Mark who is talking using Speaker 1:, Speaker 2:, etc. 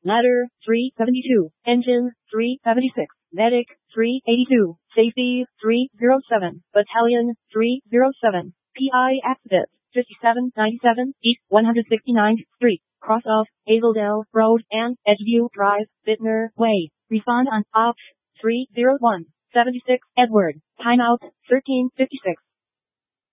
Speaker 1: Ladder, 372. Engine, 376. Medic, 382. Safety, 307. Battalion, 307. PI accident, 5797 East 169th Street, cross of Hazeldale Road and Edgeview Drive, Bittner Way. Respond on OPS 301. 76 Edward. Timeout, 1356.